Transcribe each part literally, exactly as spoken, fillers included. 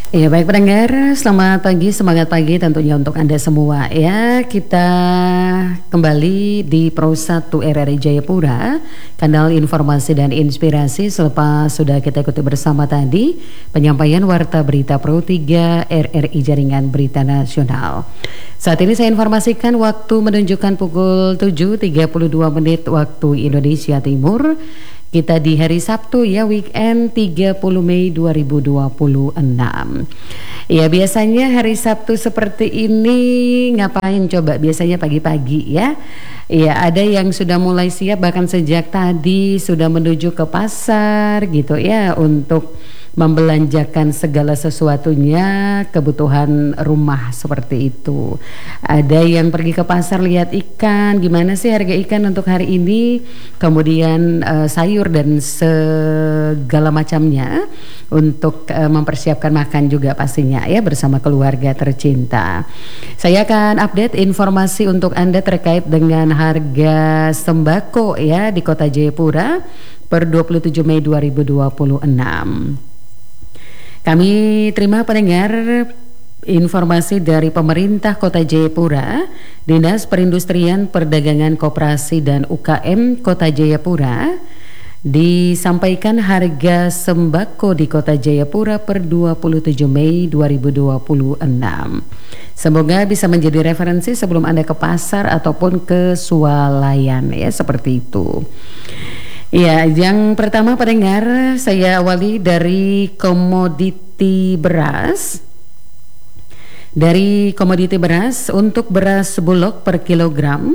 Ya baik pendengar, selamat pagi, semangat pagi tentunya untuk Anda semua ya. Kita kembali di Pro satu R R I Jayapura, kanal informasi dan inspirasi. Selepas sudah kita ikuti bersama tadi penyampaian Warta Berita Pro tiga R R I Jaringan Berita Nasional. Saat ini saya informasikan waktu menunjukkan pukul tujuh tiga puluh dua menit waktu Indonesia Timur. Kita di hari Sabtu ya, weekend tiga puluh Mei dua ribu dua puluh enam. Ya biasanya hari Sabtu seperti ini ngapain coba? Biasanya pagi-pagi ya. Ya ada yang sudah mulai siap bahkan sejak tadi sudah menuju ke pasar gitu ya untuk membelanjakan segala sesuatunya, kebutuhan rumah seperti itu. Ada yang pergi ke pasar lihat ikan, gimana sih harga ikan untuk hari ini, kemudian uh, sayur dan segala macamnya untuk uh, mempersiapkan makan juga pastinya ya bersama keluarga tercinta. Saya akan update informasi untuk Anda terkait dengan harga sembako ya di Kota Jayapura per dua puluh tujuh Mei dua ribu dua puluh enam. Kami terima pendengar informasi dari pemerintah Kota Jayapura, Dinas Perindustrian Perdagangan Koperasi dan U K M Kota Jayapura, disampaikan harga sembako di Kota Jayapura per dua puluh tujuh Mei dua ribu dua puluh enam. Semoga bisa menjadi referensi sebelum Anda ke pasar ataupun ke swalayan ya, seperti itu. Ya, yang pertama pendengar, saya awali dari komoditi beras. Dari komoditi beras, untuk beras bulog per kilogram,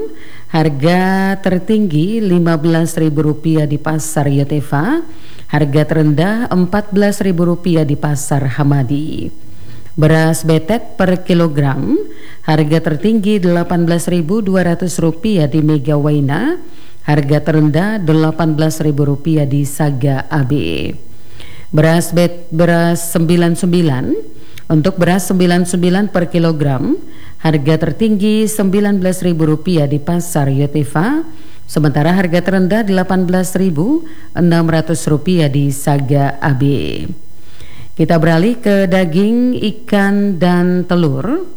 harga tertinggi lima belas ribu rupiah di pasar Yotefa, harga terendah empat belas ribu rupiah di pasar Hamadi. Beras betet per kilogram, harga tertinggi delapan belas ribu dua ratus rupiah di Mega Waina, harga terendah delapan belas ribu rupiah di Saga A B. Beras bet beras sembilan puluh sembilan, untuk beras sembilan puluh sembilan per kilogram, harga tertinggi sembilan belas ribu rupiah di pasar Yotefa, sementara harga terendah delapan belas ribu enam ratus rupiah di Saga A B. Kita beralih ke daging, ikan dan telur.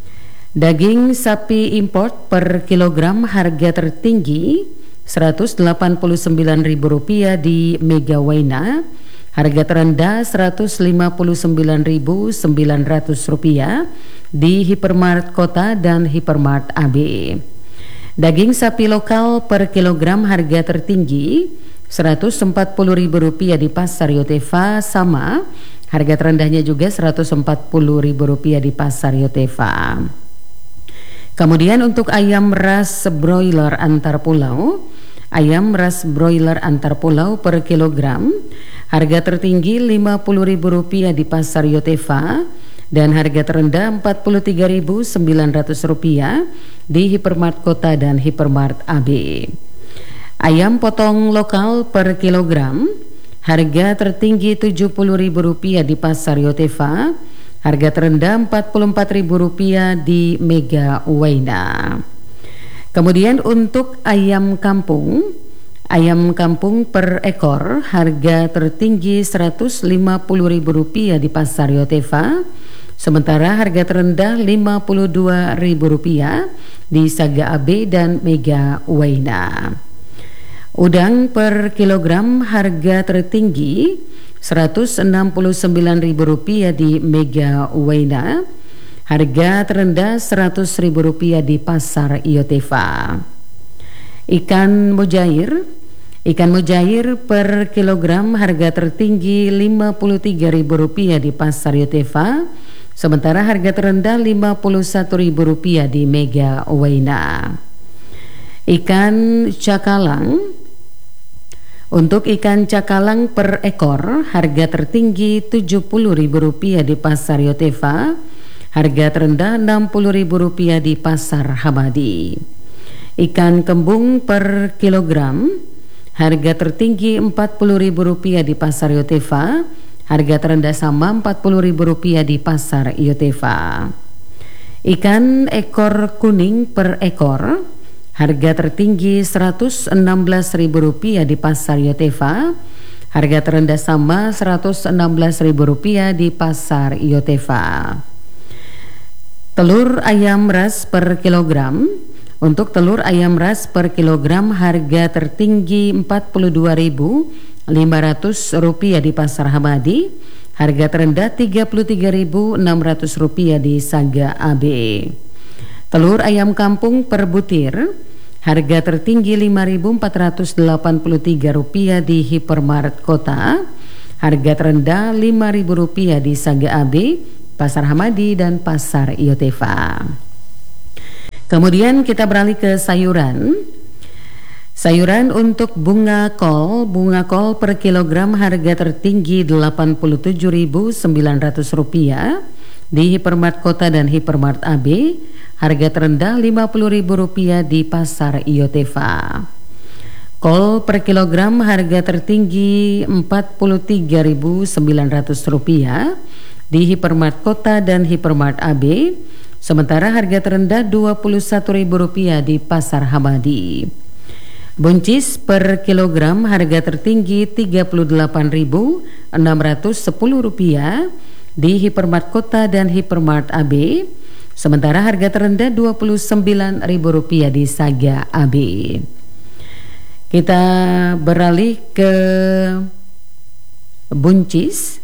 Daging sapi import per kilogram harga tertinggi seratus delapan puluh sembilan ribu rupiah di Mega Waina, harga terendah seratus lima puluh sembilan ribu sembilan ratus rupiah di Hypermart Kota dan Hypermart A B. Daging sapi lokal per kilogram harga tertinggi seratus empat puluh ribu rupiah di pasar Yotefa, sama harga terendahnya juga seratus empat puluh ribu rupiah di pasar Yotefa. Kemudian untuk ayam ras broiler antar pulau, ayam ras broiler antar pulau per kilogram, harga tertinggi lima puluh ribu rupiah di pasar Yotefa dan harga terendah empat puluh tiga ribu sembilan ratus rupiah di Hypermart Kota dan Hypermart A B. Ayam potong lokal per kilogram, harga tertinggi tujuh puluh ribu rupiah di pasar Yotefa, harga terendah empat puluh empat ribu rupiah di Mega Waina. Kemudian untuk ayam kampung, ayam kampung per ekor harga tertinggi seratus lima puluh ribu rupiah di pasar Yotefa, sementara harga terendah lima puluh dua ribu rupiah di Saga A B dan Mega Waina. Udang per kilogram harga tertinggi seratus enam puluh sembilan ribu rupiah di Mega Waina, harga terendah seratus ribu rupiah di pasar Yotefa. Ikan mujair, ikan mujair per kilogram harga tertinggi lima puluh tiga ribu rupiah di pasar Yotefa, sementara harga terendah lima puluh satu ribu rupiah di Mega Waina. Ikan cakalang, untuk ikan cakalang per ekor harga tertinggi tujuh puluh ribu rupiah di pasar Yotefa, harga terendah enam puluh ribu rupiah di pasar Hamadi. Ikan kembung per kilogram harga tertinggi empat puluh ribu rupiah di pasar Yotefa, harga terendah sama empat puluh ribu rupiah di pasar Yotefa. Ikan ekor kuning per ekor harga tertinggi seratus enam belas ribu rupiah di pasar Yotefa, Harga terendah sama seratus enam belas ribu rupiah di pasar Yotefa. Telur ayam ras per kilogram. Untuk telur ayam ras per kilogram harga tertinggi empat puluh dua ribu lima ratus rupiah di pasar Hamadi. Harga terendah tiga puluh tiga ribu enam ratus rupiah di Saga A B. Telur ayam kampung per butir harga tertinggi lima ribu empat ratus delapan puluh tiga rupiah di Hypermart Kota. Harga terendah lima ribu rupiah di Saga A B, Pasar Hamadi dan Pasar Yotefa. Kemudian kita beralih ke sayuran. Sayuran untuk bunga kol, bunga kol per kilogram harga tertinggi delapan puluh tujuh ribu sembilan ratus rupiah di Hypermart Kota dan Hypermart A B. Harga terendah lima puluh ribu rupiah di Pasar Yotefa. Kol per kilogram harga tertinggi empat puluh tiga ribu sembilan ratus rupiah di Hypermart Kota dan Hypermart A B. Sementara harga terendah dua puluh satu ribu rupiah di Pasar Hamadi. Buncis per kilogram harga tertinggi tiga puluh delapan ribu enam ratus sepuluh rupiah di Hypermart Kota dan Hypermart A B. Sementara harga terendah dua puluh sembilan ribu rupiah di Saga A B. Kita beralih ke buncis.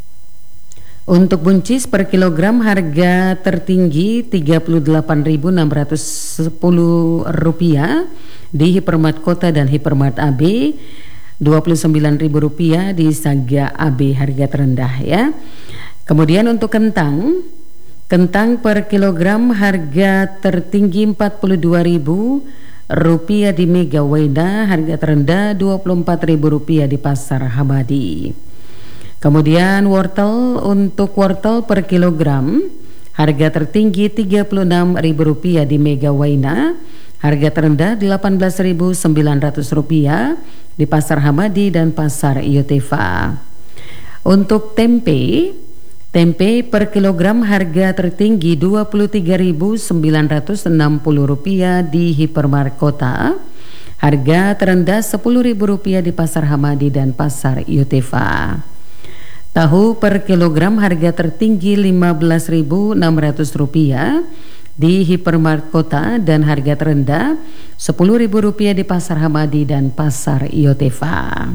Untuk buncis per kilogram harga tertinggi tiga puluh delapan ribu enam ratus sepuluh rupiah di Hypermart Kota dan Hypermart A B. dua puluh sembilan ribu rupiah di Saga A B harga terendah ya. Kemudian untuk kentang, kentang per kilogram harga tertinggi empat puluh dua ribu rupiah di Mega Waina, harga terendah dua puluh empat ribu rupiah di Pasar Hamadi. Kemudian wortel, untuk wortel per kilogram harga tertinggi tiga puluh enam ribu rupiah di Mega Waina, harga terendah delapan belas ribu sembilan ratus rupiah di Pasar Hamadi dan Pasar Yotefa. Untuk tempe, tempe per kilogram harga tertinggi dua puluh tiga ribu sembilan ratus enam puluh rupiah di Hypermart Kota. Harga terendah sepuluh ribu rupiah di Pasar Hamadi dan Pasar Yotefa. Tahu per kilogram harga tertinggi lima belas ribu enam ratus rupiah di Hypermart Kota dan harga terendah sepuluh ribu rupiah di Pasar Hamadi dan Pasar Yotefa.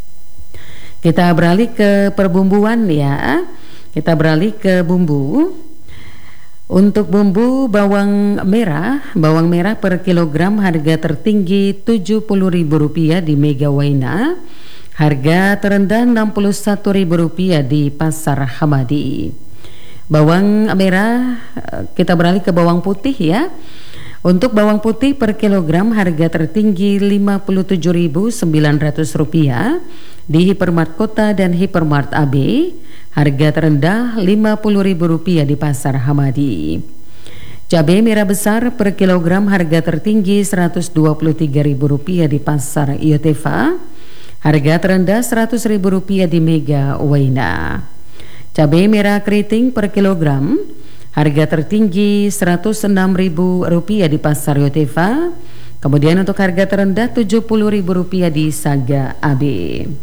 Kita beralih ke perbumbuan ya. Kita beralih ke bumbu. Untuk bumbu bawang merah, bawang merah per kilogram harga tertinggi tujuh puluh ribu rupiah di Mega Waina. Harga terendah enam puluh satu ribu rupiah di Pasar Hamadi. Bawang merah, kita beralih ke bawang putih ya. Untuk bawang putih per kilogram harga tertinggi lima puluh tujuh ribu sembilan ratus rupiah di Hypermart Kota dan Hypermart A B. Harga terendah lima puluh ribu rupiah di Pasar Hamadi. Cabai merah besar per kilogram harga tertinggi seratus dua puluh tiga ribu rupiah di Pasar Yotefa. Harga terendah seratus ribu rupiah di Mega Waina. Cabai merah keriting per kilogram harga tertinggi seratus enam ribu rupiah di Pasar Yotefa. Kemudian untuk harga terendah tujuh puluh ribu rupiah di Saga A B.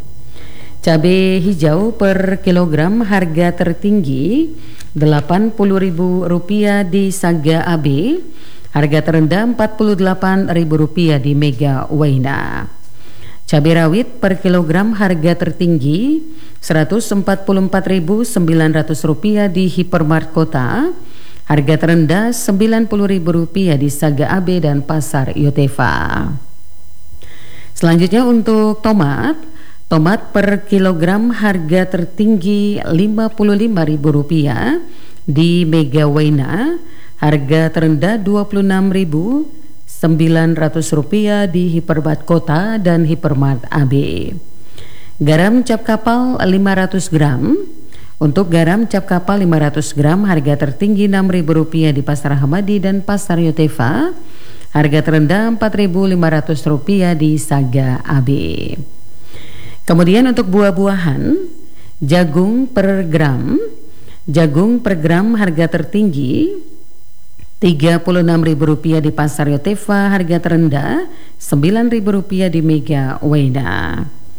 Cabai hijau per kilogram harga tertinggi delapan puluh ribu rupiah di Saga A B. Harga terendah empat puluh delapan ribu rupiah di Mega Waina. Cabai rawit per kilogram harga tertinggi seratus empat puluh empat ribu sembilan ratus rupiah di Hypermart Kota. Harga terendah sembilan puluh ribu rupiah di Saga A B dan Pasar Yotefa. Selanjutnya untuk tomat, tomat per kilogram harga tertinggi lima puluh lima ribu rupiah di Mega Waina. Harga terendah dua puluh enam ribu sembilan ratus rupiah di Hypermart Kota dan Hypermart A B. Garam cap kapal lima ratus gram. Untuk garam cap kapal lima ratus gram harga tertinggi enam ribu rupiah di Pasar Hamadi dan Pasar Yotefa. Harga terendah empat ribu lima ratus rupiah di Saga A B. Kemudian untuk buah-buahan, jagung per gram. Jagung per gram harga tertinggi tiga puluh enam ribu rupiah di Pasar Yotefa, harga terendah sembilan ribu rupiah di Mega Waina.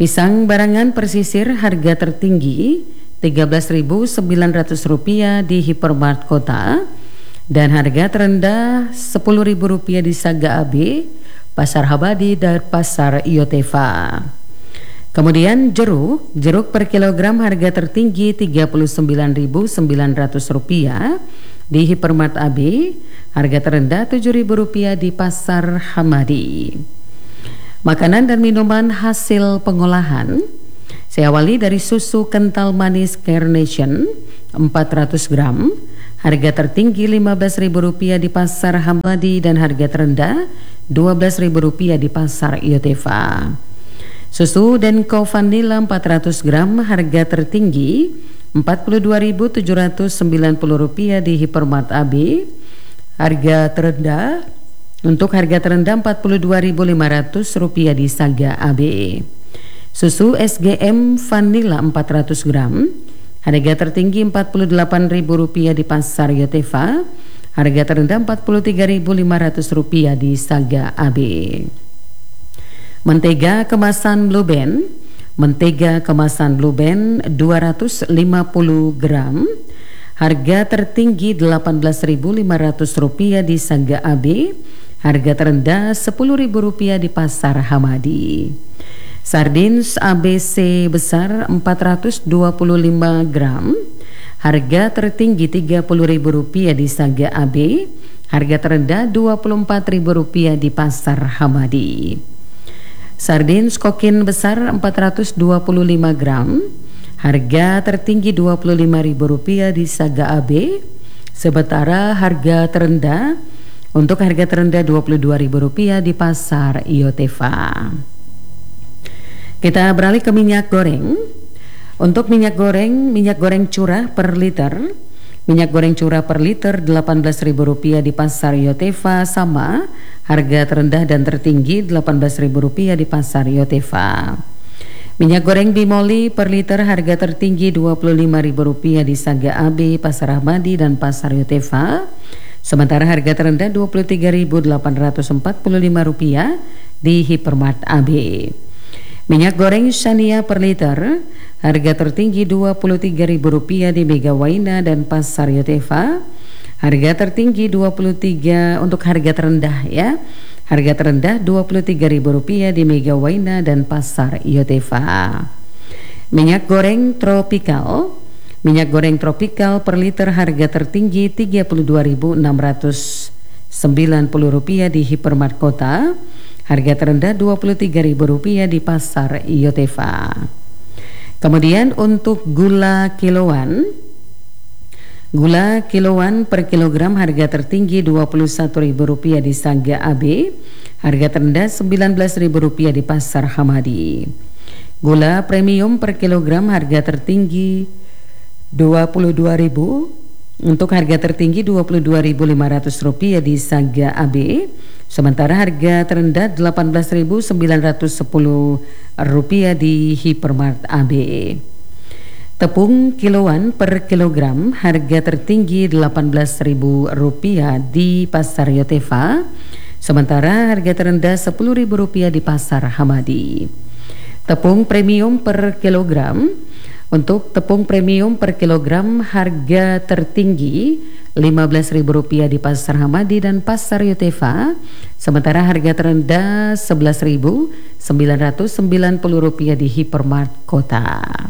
Pisang barangan persisir harga tertinggi tiga belas ribu sembilan ratus rupiah di Hypermart Kota dan harga terendah sepuluh ribu rupiah di Saga A B, Pasar Hamadi dan Pasar Yotefa. Kemudian jeruk, jeruk per kilogram harga tertinggi tiga puluh sembilan ribu sembilan ratus rupiah di Hypermart A B, harga terendah tujuh ribu rupiah di Pasar Hamadi. Makanan dan minuman hasil pengolahan, saya awali dari susu kental manis Carnation empat ratus gram, harga tertinggi lima belas ribu rupiah di Pasar Hamadi dan harga terendah dua belas ribu rupiah di Pasar Yotefa. Susu Denko Vanilla empat ratus gram harga tertinggi empat puluh dua ribu tujuh ratus sembilan puluh rupiah di Hypermart A B, harga terendah untuk harga terendah empat puluh dua ribu lima ratus rupiah di Saga A B. Susu S G M Vanilla empat ratus gram harga tertinggi empat puluh delapan ribu rupiah di Pasar Yotefa, harga terendah empat puluh tiga ribu lima ratus rupiah di Saga A B. Mentega kemasan Blue Band, mentega kemasan Blue Band dua ratus lima puluh gram, harga tertinggi delapan belas ribu lima ratus rupiah di Saga A B, harga terendah sepuluh ribu rupiah di Pasar Hamadi. Sardins A B C besar empat ratus dua puluh lima gram, harga tertinggi tiga puluh ribu rupiah di Saga A B, harga terendah dua puluh empat ribu rupiah di Pasar Hamadi. Sardins kokin besar empat ratus dua puluh lima gram, harga tertinggi dua puluh lima ribu rupiah di Saga A B, sementara harga terendah untuk harga terendah dua puluh dua ribu rupiah di Pasar Yotefa. Kita beralih ke minyak goreng. Untuk minyak goreng, minyak goreng curah per liter, minyak goreng curah per liter delapan belas ribu rupiah di Pasar Yotefa, sama harga terendah dan tertinggi delapan belas ribu rupiah di Pasar Yotefa. Minyak goreng Bimoli per liter harga tertinggi dua puluh lima ribu rupiah di Saga A B, Pasar Hamadi dan Pasar Yotefa, sementara harga terendah dua puluh tiga ribu delapan ratus empat puluh lima rupiah di Hypermart A B. Minyak goreng Shania per liter harga tertinggi dua puluh tiga ribu rupiah di Mega Waina dan Pasar Yotefa, harga tertinggi dua puluh tiga untuk harga terendah ya. Harga terendah dua puluh tiga ribu rupiah di Mega Waina dan Pasar Yotefa. Minyak goreng Tropical, minyak goreng Tropical per liter harga tertinggi tiga puluh dua ribu enam ratus sembilan puluh rupiah di Hypermart Kota, harga terendah dua puluh tiga ribu rupiah di Pasar Yotefa. Kemudian untuk gula kiloan, gula kiloan per kilogram harga tertinggi dua puluh satu ribu rupiah di Saga A B, harga terendah sembilan belas ribu rupiah di Pasar Hamadi. Gula premium per kilogram harga tertinggi dua puluh dua ribu, untuk harga tertinggi dua puluh dua ribu lima ratus rupiah di Saga A B, sementara harga terendah delapan belas ribu sembilan ratus sepuluh rupiah di Hypermart A B. Tepung kiloan per kilogram harga tertinggi delapan belas ribu rupiah di Pasar Yotefa, sementara harga terendah sepuluh ribu rupiah di Pasar Hamadi. Tepung premium per kilogram, untuk tepung premium per kilogram harga tertinggi lima belas ribu rupiah di Pasar Hamadi dan Pasar Yotefa, sementara harga terendah sebelas ribu sembilan ratus sembilan puluh rupiah di Hypermart Kota.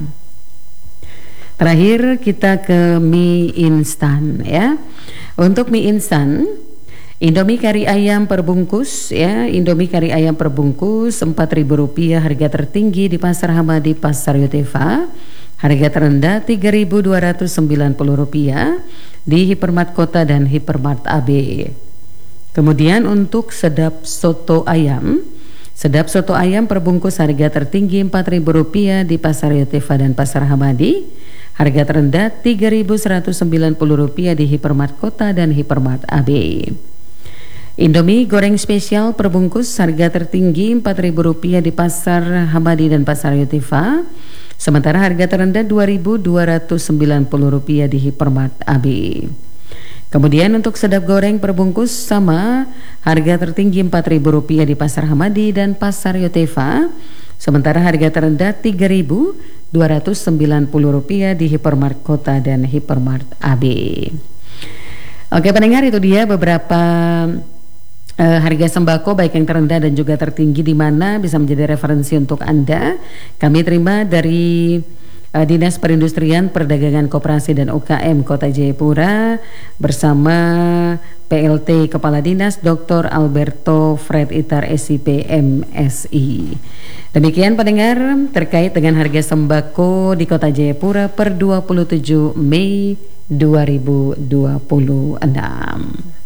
Terakhir kita ke mie instan ya. Untuk mie instan, Indomie kari ayam per bungkus ya, Indomie kari ayam per bungkus empat ribu rupiah harga tertinggi di Pasar Hamadi, Pasar Yotefa. Harga terendah tiga ribu dua ratus sembilan puluh rupiah di Hypermart Kota dan Hypermart A B. Kemudian untuk sedap soto ayam, sedap soto ayam per bungkus harga tertinggi empat ribu rupiah di Pasar Yotefa dan Pasar Hamadi. Harga terendah tiga ribu seratus sembilan puluh rupiah di Hypermart Kota dan Hypermart A B. Indomie goreng spesial per bungkus harga tertinggi empat ribu rupiah di Pasar Hamadi dan Pasar Yotefa, sementara harga terendah dua ribu dua ratus sembilan puluh rupiah di Hypermart A B. Kemudian untuk sedap goreng per bungkus sama, harga tertinggi empat ribu rupiah di Pasar Hamadi dan Pasar Yotefa, Sementara harga terendah tiga ribu dua ratus sembilan puluh rupiah di Hypermart Kota dan Hypermart A B. Oke pendengar, itu dia beberapa uh, harga sembako baik yang terendah dan juga tertinggi di mana bisa menjadi referensi untuk Anda. Kami terima dari uh, Dinas Perindustrian, Perdagangan, Koperasi dan U K M Kota Jayapura bersama P L T Kepala Dinas Doktor Alberto Fred Itar S I P M Si. Demikian pendengar terkait dengan harga sembako di Kota Jayapura per dua puluh tujuh Mei dua ribu dua puluh enam.